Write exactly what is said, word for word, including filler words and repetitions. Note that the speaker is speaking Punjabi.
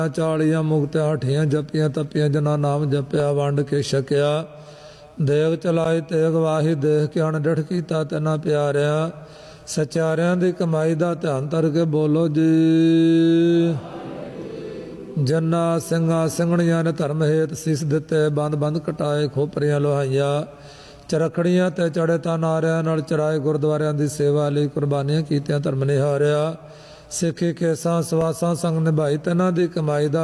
ਚਾਲੀਆਂ ਮੁਕਤਿਆ ਹਠੀਆਂ ਜਪੀਆਂ ਤਪੀਆਂ ਜਨਾ ਨਾਮ ਜਪਿਆ ਵੰਡ ਕੇ ਛਕਿਆ ਦੇਗ ਚਲਾਈ ਤੇਗ ਵਾਹੀ ਦੇਖ ਕੇ ਅਣਡਿਠ ਕੀਤਾ ਤੈਨਾ ਪਿਆਰਿਆ ਸਚਿਆਰਿਆਂ ਦੀ ਕਮਾਈ ਦਾ ਧਿਆਨ ਧਰ ਕੇ ਬੋਲੋ ਜੀ। ਜੰਨਾ ਸਿੰਘਾਂ ਸਿੰਘਣੀਆਂ ਨੇ ਧਰਮ ਹੇਤ ਸੀਸ ਦਿੱਤੇ ਬੰਦ ਬੰਦ ਕਟਾਏ ਖੋਪਰੀਆਂ ਲੋਹਾਈਆਂ ਚਰਖੜੀਆਂ ਤੇ ਚੜੇ ਤਾਂ ਨਾਰਿਆਂ ਨਾਲ ਚਰਾਏ ਗੁਰਦੁਆਰਿਆਂ ਦੀ ਸੇਵਾ ਲਈ ਕੁਰਬਾਨੀਆਂ ਕੀਤੀਆਂ ਧਰਮ ਨਿਹਾਰਿਆ ਸਿੱਖੀ ਕੇਸਾਂ ਸਵਾਸਾਂ ਸੰਗ ਨਿਭਾਈ ਤੈਨਾਂ ਦੀ ਕਮਾਈ ਦਾ